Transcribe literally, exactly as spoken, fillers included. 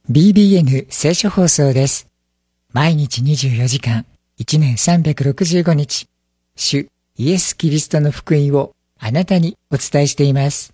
ビービーエヌ 聖書放送です。毎日にじゅうよじかん、いちねんさんびゃくろくじゅうごにち、主イエス・キリストの福音をあなたにお伝えしています。